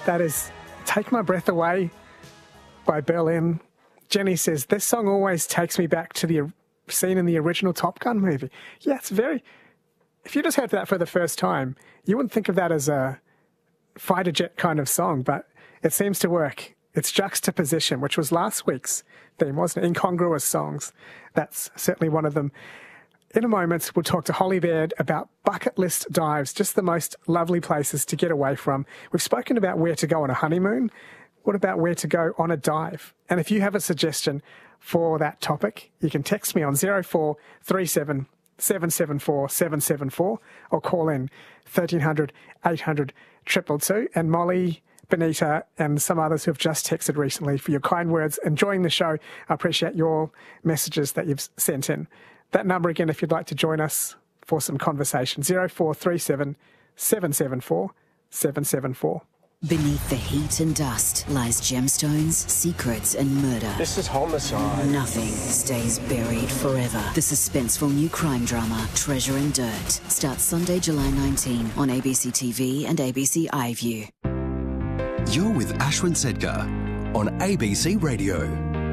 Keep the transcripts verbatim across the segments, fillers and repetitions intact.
That is Take My Breath Away by Berlin. Jenny says, this song always takes me back to the scene in the original Top Gun movie. Yeah, it's very... If you just heard that for the first time, you wouldn't think of that as a fighter jet kind of song, but it seems to work. It's juxtaposition, which was last week's theme, wasn't it? Incongruous songs. That's certainly one of them. In a moment, we'll talk to Holly Baird about bucket list dives, just the most lovely places to get away from. We've spoken about where to go on a honeymoon. What about where to go on a dive? And if you have a suggestion for that topic, you can text me on zero four three seven, seven seven four, seven seven four or call in thirteen hundred, eight hundred, two two two. And Molly, Benita and some others who have just texted recently for your kind words, enjoying the show. I appreciate your messages that you've sent in. That number again, if you'd like to join us for some conversation, zero four three seven, seven seven four, seven seven four. Beneath the heat and dust lies gemstones, secrets and murder. This is homicide. Nothing stays buried forever. The suspenseful new crime drama, Treasure and Dirt, starts Sunday, July nineteenth on A B C T V and A B C iView. You're with Ashwin Sedkar on A B C Radio.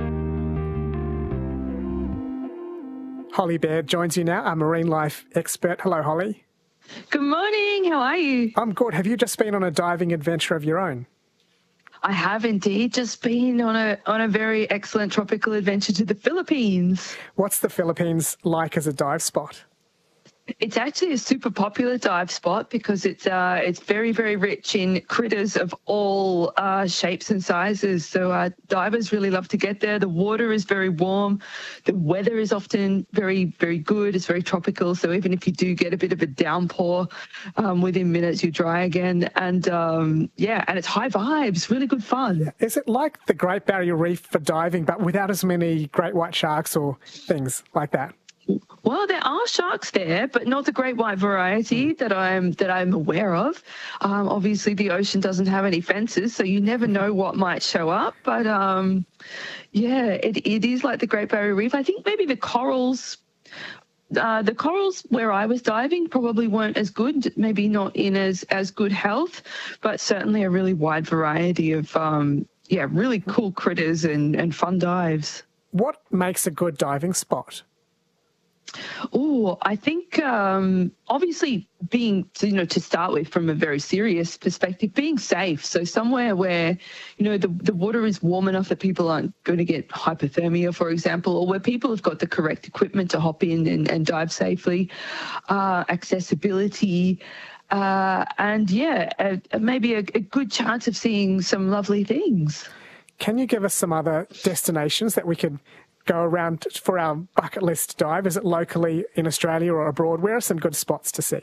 Holly Baird joins you now, our marine life expert. Hello, Holly. Good morning. How are you? I'm good. Have you just been on a diving adventure of your own? I have indeed just been on a on a very excellent tropical adventure to the Philippines. What's the Philippines like as a dive spot? It's actually a super popular dive spot because it's uh, it's very, very rich in critters of all uh, shapes and sizes. So uh, divers really love to get there. The water is very warm. The weather is often very, very good. It's very tropical. So even if you do get a bit of a downpour, um, within minutes you dry again. And um, yeah, and it's high vibes, really good fun. Yeah. Is it like the Great Barrier Reef for diving, but without as many great white sharks or things like that? Well, there are sharks there, but not the great white variety that I'm that I'm aware of. Um, obviously, the ocean doesn't have any fences, so you never know what might show up. But um, yeah, it, it is like the Great Barrier Reef. I think maybe the corals, uh, the corals where I was diving probably weren't as good, maybe not in as as good health, but certainly a really wide variety of um, yeah, really cool critters and and fun dives. What makes a good diving spot? Oh, I think um, obviously being, you know, to start with from a very serious perspective, being safe. So somewhere where, you know, the, the water is warm enough that people aren't going to get hypothermia, for example, or where people have got the correct equipment to hop in and, and dive safely, uh, accessibility, uh, and yeah, a, a, maybe a, a good chance of seeing some lovely things. Can you give us some other destinations that we could go around for our bucket list dive? Is it locally in Australia or abroad? Where are some good spots to see?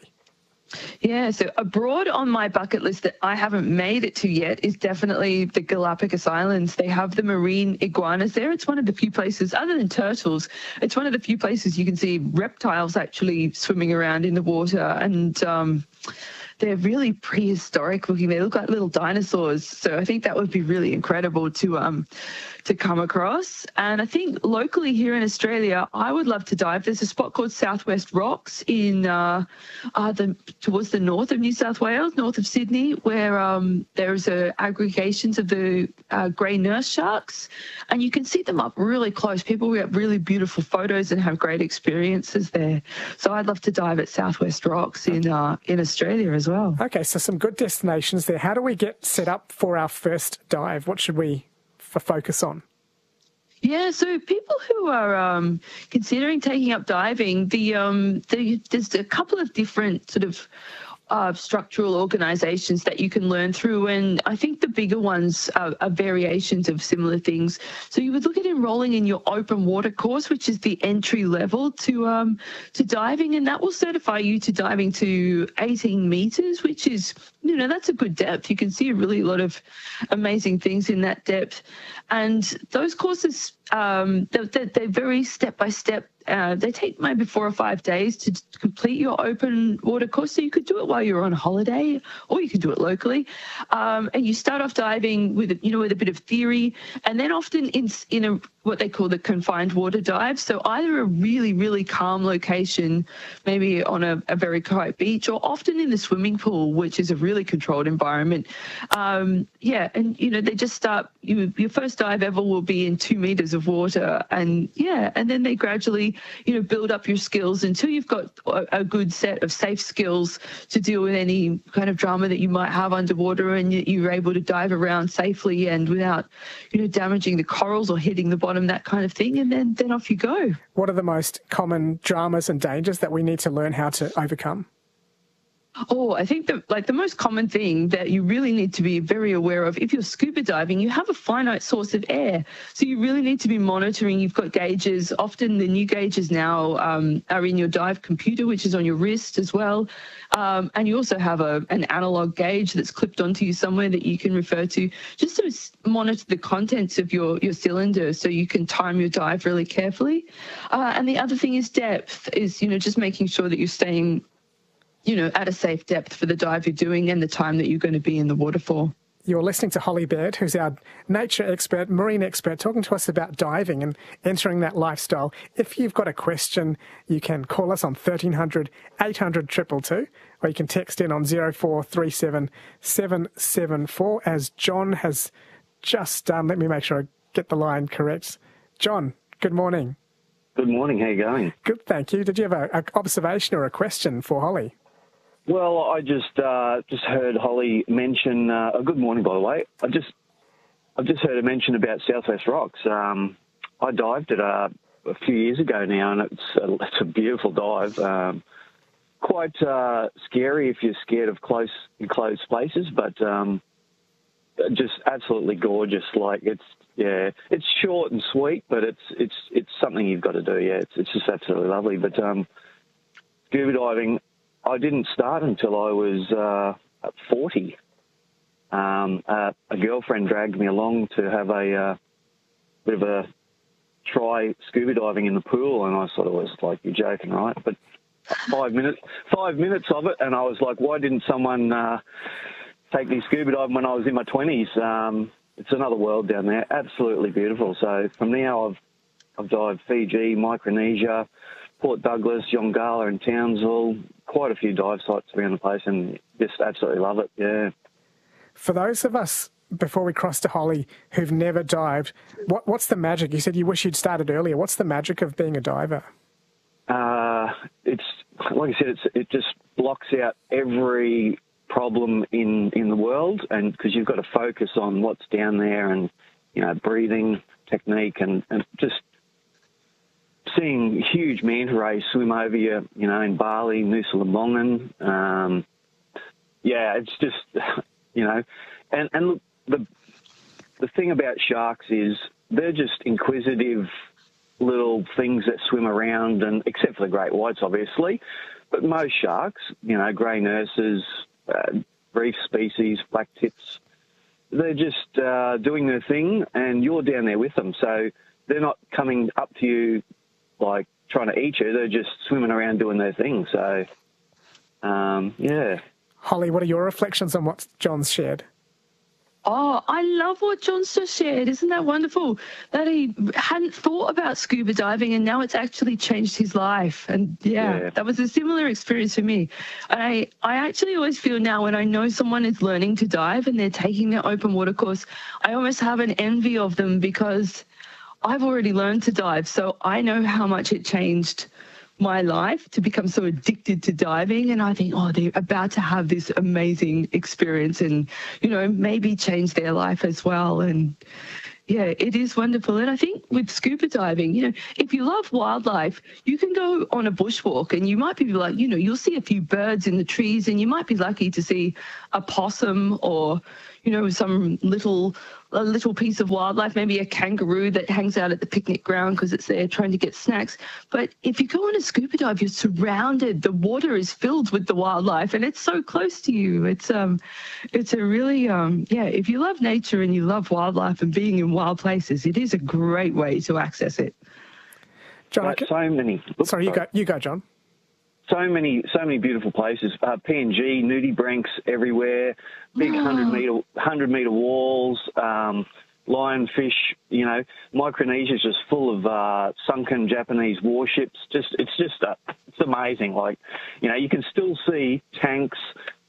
Yeah, so abroad on my bucket list that I haven't made it to yet is definitely the Galapagos Islands. They have the marine iguanas there. It's one of the few places, other than turtles, it's one of the few places you can see reptiles actually swimming around in the water. And um, they're really prehistoric looking. They look like little dinosaurs. So I think that would be really incredible to um to come across. And I think locally here in Australia, I would love to dive. There's a spot called Southwest Rocks in uh, uh the towards the north of New South Wales, north of Sydney, where um there's a aggregations of the uh, grey nurse sharks, and you can see them up really close. People get really beautiful photos and have great experiences there. So I'd love to dive at Southwest Rocks in uh in Australia as well. Okay, so some good destinations there. How do we get set up for our first dive? What should we f- focus on? Yeah, so people who are um, considering taking up diving, the, um, the there's a couple of different sort of uh, structural organisations that you can learn through, and I think the bigger ones are, are variations of similar things. So you would look at enrolling in your open water course, which is the entry level to um, to diving, and that will certify you to diving to eighteen metres, which is, you know, that's a good depth. You can see a really lot of amazing things in that depth. And those courses, um, they're, they're very step-by-step. Uh, they take maybe four or five days to complete your open water course. So you could do it while you're on holiday, or you could do it locally. Um, and you start off diving with, you know, with a bit of theory, and then often in in a what they call the confined water dive. So either a really, really calm location, maybe on a, a very quiet beach, or often in the swimming pool, which is a really really controlled environment. Um, yeah, and, you know, they just start, you, your first dive ever will be in two meters of water. And, yeah, and then they gradually, you know, build up your skills until you've got a, a good set of safe skills to deal with any kind of drama that you might have underwater, and you, you're able to dive around safely and without, you know, damaging the corals or hitting the bottom, that kind of thing. And then, then off you go. What are the most common dramas and dangers that we need to learn how to overcome? Oh, I think that like the most common thing that you really need to be very aware of, if you're scuba diving, you have a finite source of air. So you really need to be monitoring. You've got gauges. Often the new gauges now um, are in your dive computer, which is on your wrist as well. Um, and you also have a, an analog gauge that's clipped onto you somewhere that you can refer to, just to monitor the contents of your, your cylinder so you can time your dive really carefully. Uh, and the other thing is depth, is, you know, just making sure that you're staying, you know, at a safe depth for the dive you're doing and the time that you're going to be in the water for. You're listening to Holly Baird, who's our nature expert, marine expert, talking to us about diving and entering that lifestyle. If you've got a question, you can call us on thirteen hundred, eight hundred, two two two, or you can text in on zero four three seven, seven seven four, as John has just done. Let me make sure I get the line correct. John, good morning. Good morning. How are you going? Good, thank you. Did you have an observation or a question for Holly? Well, I just uh, just heard Holly mention. Uh, oh, good morning, by the way. I just I just heard her mention about Southwest Rocks. Um, I dived it uh, a few years ago now, and it's a, it's a beautiful dive. Um, quite uh, scary if you're scared of close enclosed spaces, but um, just absolutely gorgeous. Like it's yeah, it's short and sweet, but it's it's it's something you've got to do. Yeah, it's it's just absolutely lovely. But um, scuba diving, I didn't start until I was uh, forty. Um, uh, a girlfriend dragged me along to have a uh, bit of a try scuba diving in the pool, and I sort of was like, "You're joking, right?" But five minutes, five minutes of it, and I was like, "Why didn't someone uh, take me scuba diving when I was in my twenties?" Um, it's another world down there, absolutely beautiful. So from now, I've I've dived Fiji, Micronesia, Port Douglas, Yongala and Townsville, quite a few dive sites around the place, and just absolutely love it, yeah. For those of us, before we cross to Holly, who've never dived, what, what's the magic? You said you wish you'd started earlier. What's the magic of being a diver? Uh, it's, like I said, it's, it just blocks out every problem in, in the world, and because you've got to focus on what's down there and, you know, breathing technique and, and just seeing huge manta rays swim over you, you know, in Bali, Nusa Lembongan. Um, yeah, it's just, you know, and, and look, the, the thing about sharks is they're just inquisitive little things that swim around, and except for the great whites, obviously, but most sharks, you know, grey nurses, uh, reef species, black tips, they're just uh, doing their thing, and you're down there with them. So they're not coming up to you like trying to eat you, they're just swimming around doing their thing. So, um, yeah. Holly, what are your reflections on what John's shared? Oh, I love what John's just shared. Isn't that wonderful? That he hadn't thought about scuba diving and now it's actually changed his life. And yeah, yeah. that was a similar experience for me. And I, I actually always feel now when I know someone is learning to dive and they're taking their open water course, I almost have an envy of them because I've already learned to dive, so I know how much it changed my life to become so addicted to diving. And I think, oh, they're about to have this amazing experience and, you know, maybe change their life as well. And yeah, it is wonderful. And I think with scuba diving, you know, if you love wildlife, you can go on a bushwalk and you might be like, you know, you'll see a few birds in the trees and you might be lucky to see a possum or, you know, some little a little piece of wildlife, maybe a kangaroo that hangs out at the picnic ground because it's there trying to get snacks. But if you go on a scuba dive, you're surrounded. The water is filled with the wildlife and it's so close to you. It's um, it's a really, um, yeah, if you love nature and you love wildlife and being in wild places, it is a great way to access it. John, right, so many. Oops, sorry, you go, you go, John. So many, so many beautiful places. Uh, P N G, nudibranchs everywhere, big Oh. hundred meter, hundred meter walls, um, lionfish. You know, Micronesia is just full of uh, sunken Japanese warships. Just, it's just, uh, it's amazing. Like, you know, you can still see tanks,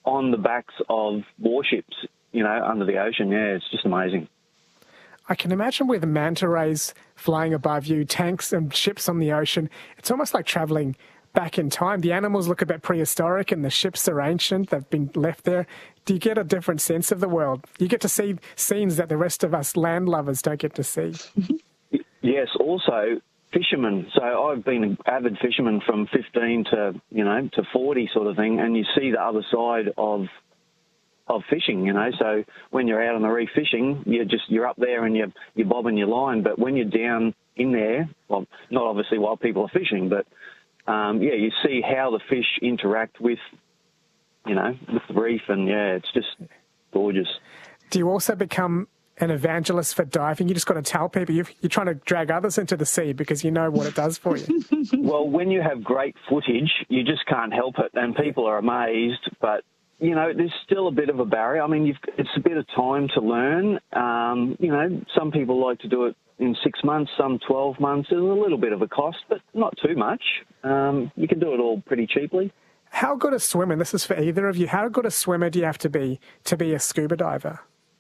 on the backs of warships, you know, under the ocean. Yeah, it's just amazing. I can imagine with manta rays flying above you, tanks and ships on the ocean, it's almost like travelling back in time. The animals look a bit prehistoric and the ships are ancient. They've been left there. Do you get a different sense of the world? You get to see scenes that the rest of us land lovers don't get to see. Yes, also fishermen. So I've been an avid fisherman from fifteen to, you know, to forty sort of thing, and you see the other side of of fishing, you know. So when you're out on the reef fishing, you're just you're up there and you're you're bobbing your line. But when you're down in there, well, not obviously while people are fishing, but um, yeah, you see how the fish interact with, you know, with the reef, and yeah, it's just gorgeous. Do you also become an evangelist for diving? You just got to tell people you're, you're trying to drag others into the sea because you know what it does for you. Well, when you have great footage, you just can't help it, and people are amazed, but you know, there's still a bit of a barrier. I mean, you've, it's a bit of time to learn. Um, you know, some people like to do it in six months, some twelve months. There's a little bit of a cost, but not too much. Um, you can do it all pretty cheaply. How good a swimmer, this is for either of you, how good a swimmer do you have to be to be a scuba diver?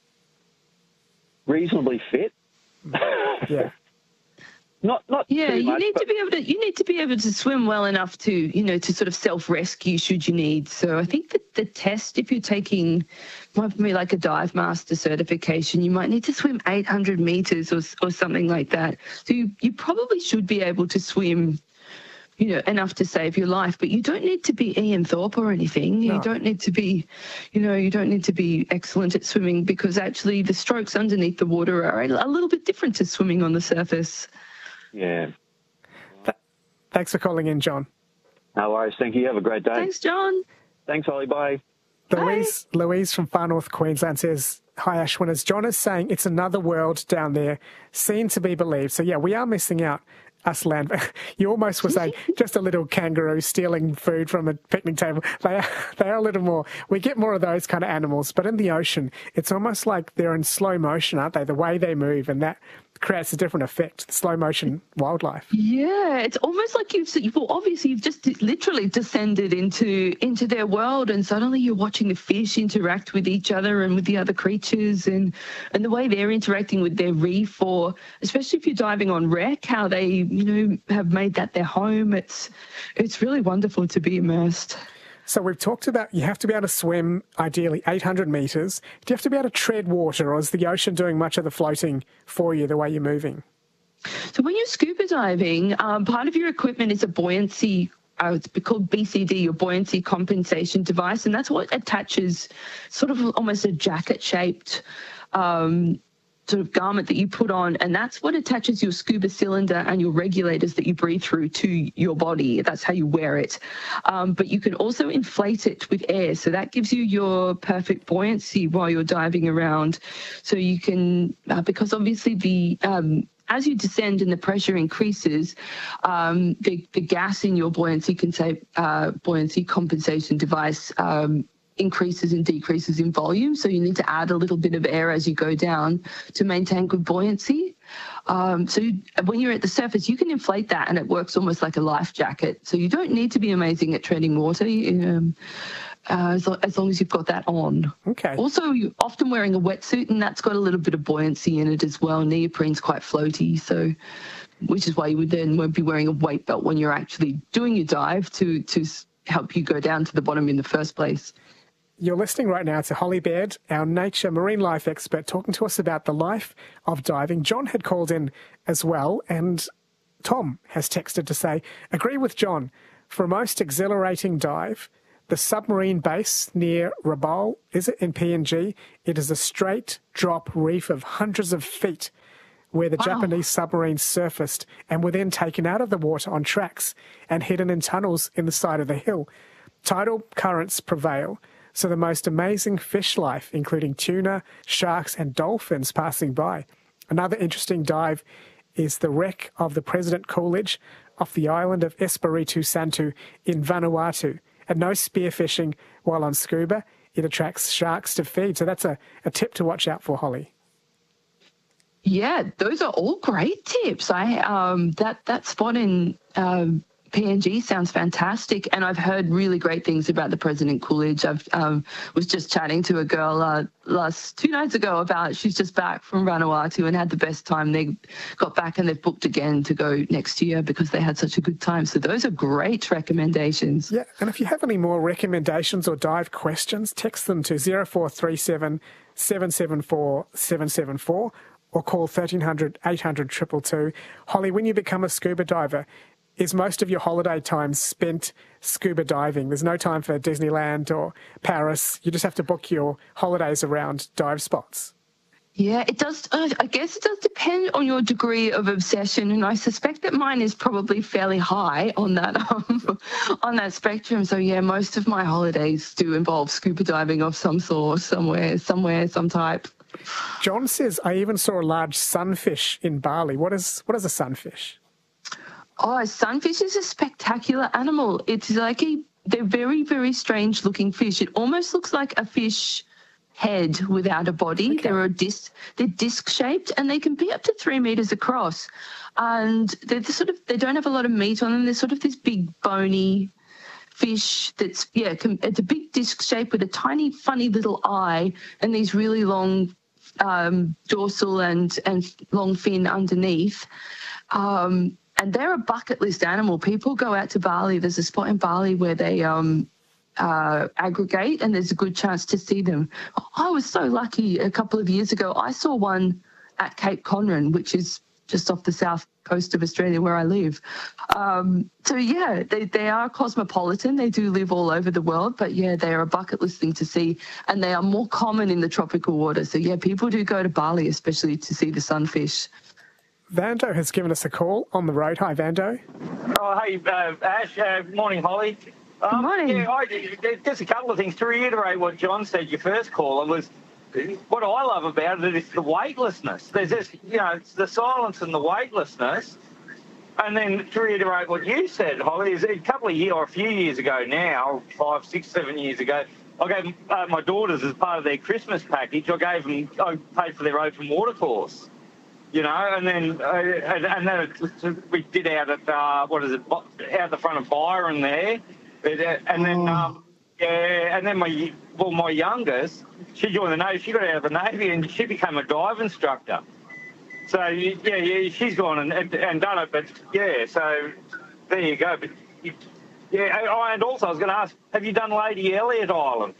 Reasonably fit. Yeah. Not, not yeah, too you much, need but to be able to. You need to be able to swim well enough to, you know, to sort of self-rescue should you need. So I think that the test, if you're taking, might be like a dive master certification, you might need to swim eight hundred meters or or something like that. So you you probably should be able to swim, you know, enough to save your life. But you don't need to be Ian Thorpe or anything. You No. don't need to be, you know, you don't need to be excellent at swimming, because actually the strokes underneath the water are a little bit different to swimming on the surface. yeah. Thanks for calling in, John. No worries. Thank you. Have a great day. Thanks, John. Thanks, Holly. Bye. Louise, Louise from far north Queensland says, hi, Ashwinners. John is saying it's another world down there, seen to be believed. So, yeah, we are missing out, us land. You almost were saying just a little kangaroo stealing food from a picnic table. They are, they are a little more. We get more of those kind of animals. But in the ocean, it's almost like they're in slow motion, aren't they? The way they move, and that creates a different effect, the slow motion wildlife. Yeah, it's almost like you've, you've well, obviously you've just literally descended into into their world, and suddenly you're watching the fish interact with each other and with the other creatures, and and the way they're interacting with their reef, or especially if you're diving on wreck, how they, you know, have made that their home. It's it's really wonderful to be immersed. So we've talked about you have to be able to swim, ideally eight hundred metres. Do you have to be able to tread water, or is the ocean doing much of the floating for you the way you're moving? So when you're scuba diving, um, part of your equipment is a buoyancy, uh, it's called B C D, your buoyancy compensation device, and that's what attaches sort of almost a jacket-shaped um sort of garment that you put on, and that's what attaches your scuba cylinder and your regulators that you breathe through to your body. That's how you wear it. Um, but you can also inflate it with air, so that gives you your perfect buoyancy while you're diving around. So you can, uh, because obviously the um, as you descend and the pressure increases, um, the, the gas in your buoyancy can say uh, buoyancy compensation device um, increases and decreases in volume, so you need to add a little bit of air as you go down to maintain good buoyancy. Um, so you, when you're at the surface, you can inflate that, and it works almost like a life jacket. So you don't need to be amazing at treading water, um, uh, as, lo- as long as you've got that on. Okay. Also, you're often wearing a wetsuit, and that's got a little bit of buoyancy in it as well. Neoprene's quite floaty, so which is why you would then won't be wearing a weight belt when you're actually doing your dive to to help you go down to the bottom in the first place. You're listening right now to Holly Baird, our nature marine life expert, talking to us about the life of diving. John had called in as well, and Tom has texted to say, agree with John. For a most exhilarating dive, the submarine base near Rabaul, is it in P N G? It is a straight drop reef of hundreds of feet where the Wow. Japanese submarines surfaced and were then taken out of the water on tracks and hidden in tunnels in the side of the hill. Tidal currents prevail, so the most amazing fish life, including tuna, sharks and dolphins passing by. Another interesting dive is the wreck of the President Coolidge off the island of Espiritu Santo in Vanuatu. And no spearfishing while on scuba. It attracts sharks to feed. So that's a, a tip to watch out for, Holly. Yeah, those are all great tips. I um, that that spot in um, P N G sounds fantastic, and I've heard really great things about the President Coolidge. I've um, was just chatting to a girl uh, last two nights ago about she's just back from Vanuatu and had the best time. They got back and they've booked again to go next year because they had such a good time. So those are great recommendations. Yeah, and if you have any more recommendations or dive questions, text them to zero four three seven, seven seven four, seven seven four or call thirteen hundred, eight hundred, two two two. Holly, when you become a scuba diver, is most of your holiday time spent scuba diving? There's no time for Disneyland or Paris. You just have to book your holidays around dive spots. Yeah, it does. Uh, I guess it does depend on your degree of obsession, and I suspect that mine is probably fairly high on that um, on that spectrum. So yeah, most of my holidays do involve scuba diving of some sort, somewhere, somewhere, some type. John says, I even saw a large sunfish in Bali. What is what is a sunfish? Oh, sunfish is a spectacular animal. It's like a, they're very, very strange looking fish. It almost looks like a fish head without a body. Okay. They're a disc, they're disc shaped, and they can be up to three meters across. And they're sort of, they don't have a lot of meat on them. They're sort of this big bony fish that's, yeah, it's a big disc shape with a tiny, funny little eye and these really long um, dorsal and, and long fin underneath. Um, And they're a bucket list animal. People go out to Bali. There's a spot in Bali where they um, uh, aggregate, and there's a good chance to see them. I was so lucky a couple of years ago. I saw one at Cape Conran, which is just off the south coast of Australia where I live. Um, so, yeah, they, they are cosmopolitan. They do live all over the world. But, yeah, they are a bucket list thing to see, and they are more common in the tropical water. So, yeah, people do go to Bali, especially to see the sunfish. Vando has given us a call on the road. Hi, Vando. Oh, hey, uh, Ash. Uh, morning, Holly. Um, Good morning. Yeah, I, just a couple of things to reiterate what John said. Your first caller was what I love about it is the weightlessness. There's this, you know, it's the silence and the weightlessness. And then to reiterate what you said, Holly, is a couple of years or a few years ago now, five, six, seven years ago, I gave uh, my daughters as part of their Christmas package. I gave them, I paid for their open water course. You know, and then uh, and, and then it, we did out at uh, what is it? Out the front of Byron there, and then um, yeah, and then my well, my youngest, she joined the Navy. She got out of the Navy and she became a dive instructor. So yeah, yeah, she's gone and, and, and done it. But yeah, so there you go. But yeah, and also I was going to ask, have you done Lady Elliot Island?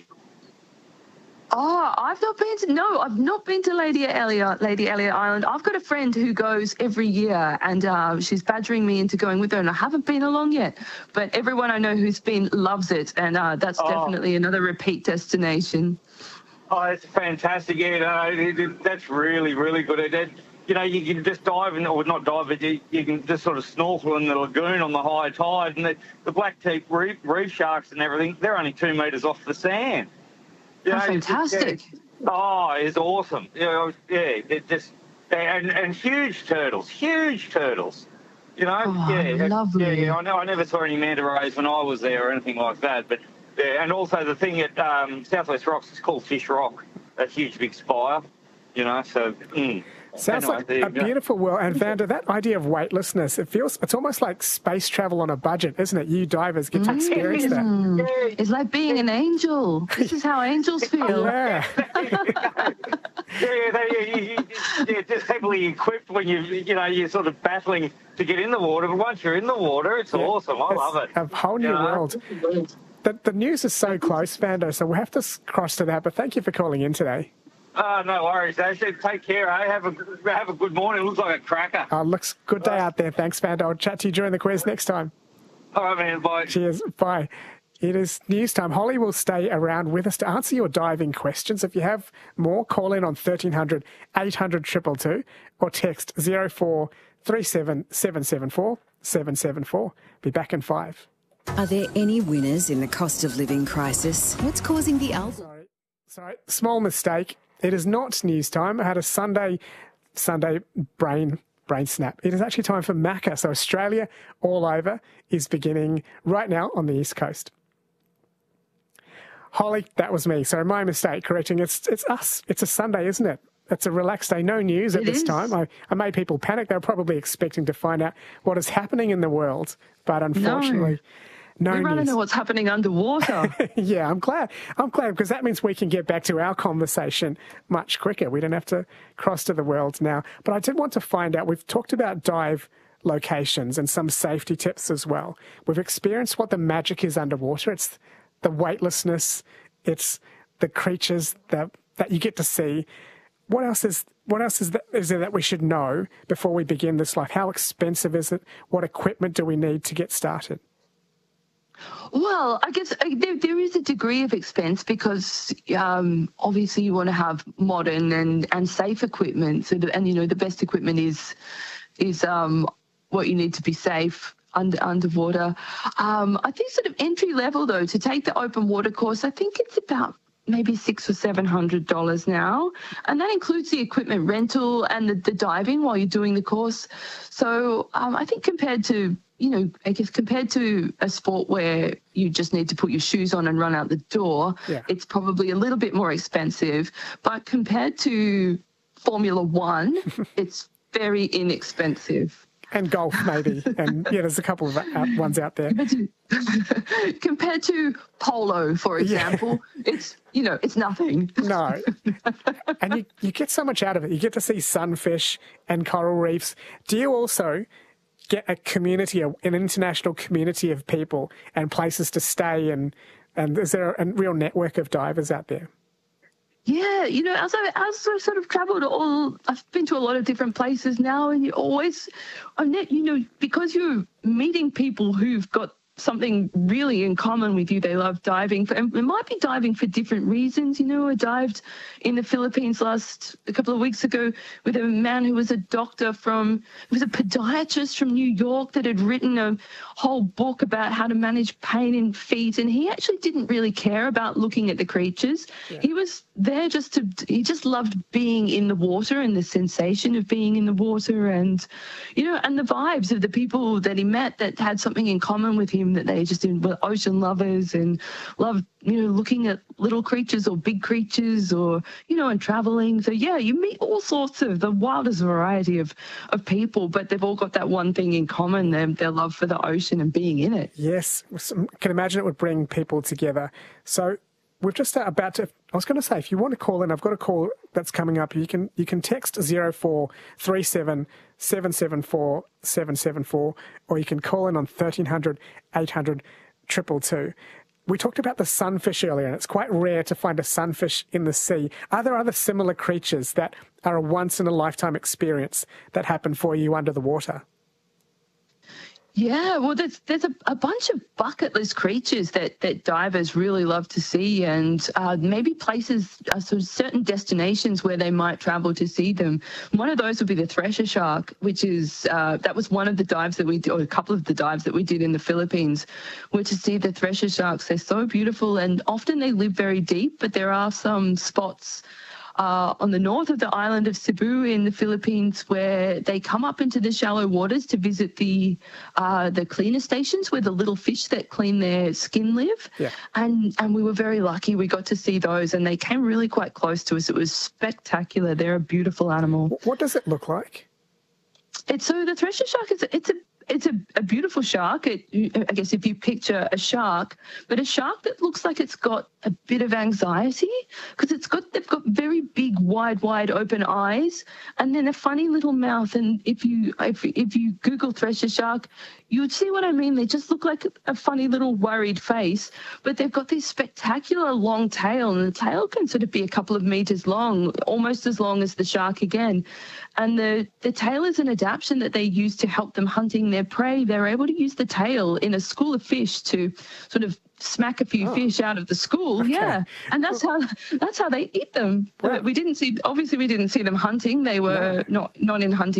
Oh, I've not been to, no, I've not been to Lady Elliot, Lady Elliot Island. I've got a friend who goes every year, and uh, she's badgering me into going with her, and I haven't been along yet. But everyone I know who's been loves it, and uh, that's oh. definitely another repeat destination. Oh, it's fantastic. Yeah, no, it, it, that's really, really good. It, it, you know, you can just dive in, or not dive, but you, you can just sort of snorkel in the lagoon on the high tide, and the, the black teeth reef, reef sharks and everything, they're only two metres off the sand. You know, oh, fantastic. Yeah. Oh, it's awesome. You know, yeah, it just, and, and huge turtles, huge turtles. You know, oh, yeah, lovely. Yeah, yeah, I know. I never saw any manta rays when I was there or anything like that. But yeah, and also the thing at um, Southwest Rocks is called Fish Rock, that huge big spire. You know, so. Mm. Sounds anyway, like a beautiful world. And Vanda, that idea of weightlessness, it feels, it's almost like space travel on a budget, isn't it? You divers get to experience mm. that. It's like being an angel. This is how angels feel. Yeah. yeah, yeah, you, you're just heavily equipped when you, you know, you're sort of battling to get in the water. But once you're in the water, it's yeah, awesome. I love it. A whole new yeah. world. The, the news is so close, Vando, so we'll have to cross to that. But thank you for calling in today. Oh, no worries, Ashley. Take care, eh? Have a, have a good morning. It looks like a cracker. Oh, looks good day out there. Thanks, Vando. I'll chat to you during the quiz next time. All right, man. Bye. Cheers. Bye. It is news time. Holly will stay around with us to answer your diving questions. If you have more, call in on thirteen hundred, eight hundred, two two two or text zero four three seven, seven seven four, seven seven four. Be back in five. Are there any winners in the cost of living crisis? What's causing the alpha? Sorry. Sorry. Small mistake. It is not news time. I had a Sunday Sunday brain brain snap. It is actually time for Macca. So Australia all over is beginning right now on the East Coast. Holly, that was me. So my mistake, correcting. It's it's us. It's a Sunday, isn't it? It's a relaxed day. No news at It this is. time. I, I made people panic. They were probably expecting to find out what is happening in the world, but unfortunately, no, we news. want to know what's happening underwater. Yeah, I'm glad. I'm glad because that means we can get back to our conversation much quicker. We don't have to cross to the world now. But I did want to find out, we've talked about dive locations and some safety tips as well. We've experienced what the magic is underwater. It's the weightlessness. It's the creatures that, that you get to see. What else is what else is, that, is there that we should know before we begin this life? How expensive is it? What equipment do we need to get started? Well, I guess uh, there, there is a degree of expense because um, obviously you want to have modern and, and safe equipment. So, the, and you know, the best equipment is is um, what you need to be safe under underwater. Um, I think sort of entry level though, to take the open water course, I think it's about maybe six or seven hundred dollars now, and that includes the equipment rental and the, the diving while you're doing the course. So um, I think compared to you know, I guess compared to a sport where you just need to put your shoes on and run out the door, yeah. It's probably a little bit more expensive. But compared to Formula One, it's very inexpensive. And golf, maybe. And, yeah, there's a couple of uh, ones out there. Compared to polo, for example, yeah. it's, you know, it's nothing. No. And you, you get so much out of it. You get to see sunfish and coral reefs. Do you also get a community, an international community of people and places to stay? And, and is there a real network of divers out there? Yeah, you know, as I, as I sort of travelled all, I've been to a lot of different places now, and you always, you know, because you're meeting people who've got something really in common with you. They love diving, for, and it might be diving for different reasons. You know, I dived in the Philippines last a couple of weeks ago with a man who was a doctor from, he was a podiatrist from New York that had written a whole book about how to manage pain in feet, and he actually didn't really care about looking at the creatures. Yeah. He was there just to, he just loved being in the water and the sensation of being in the water, and you know, and the vibes of the people that he met that had something in common with him, that they just were ocean lovers and loved, you know, looking at little creatures or big creatures, or, you know, and traveling. So yeah, you meet all sorts of the wildest variety of, of people, but they've all got that one thing in common, their, their love for the ocean and being in it. Yes, I can imagine it would bring people together. So we're just about to, I was going to say, if you want to call in, I've got a call that's coming up. You can you can text zero four three seven seven seven four seven seven four, or you can call in on thirteen hundred eight hundred two two two. We talked about the sunfish earlier, and it's quite rare to find a sunfish in the sea. Are there other similar creatures that are a once-in-a-lifetime experience that happen for you under the water? Yeah, well, there's there's a, a bunch of bucket list creatures that, that divers really love to see, and uh, maybe places, uh, sort of certain destinations where they might travel to see them. One of those would be the thresher shark, which is, uh, that was one of the dives that we did, or a couple of the dives that we did in the Philippines, were to see the thresher sharks. They're so beautiful, and often they live very deep, but there are some spots Uh, on the north of the island of Cebu in the Philippines where they come up into the shallow waters to visit the uh, the cleaner stations where the little fish that clean their skin live. Yeah. And and we were very lucky. We got to see those, and they came really quite close to us. It was spectacular. They're a beautiful animal. What does it look like? It's so the thresher shark is it's a It's a, a beautiful shark. It, I guess if you picture a shark, but a shark that looks like it's got a bit of anxiety, because it's got they've got very big, wide, wide open eyes, and then a funny little mouth. And if you if, if you Google thresher shark, you would see what I mean. They just look like a funny little worried face, but they've got this spectacular long tail, and the tail can sort of be a couple of meters long, almost as long as the shark again. And the, the tail is an adaptation that they use to help them hunting their prey. They're able to use the tail in a school of fish to sort of smack a few oh. fish out of the school. Okay. Yeah, and that's how that's how they eat them. Wow. We didn't see, obviously we didn't see them hunting. They were no. not not in hunting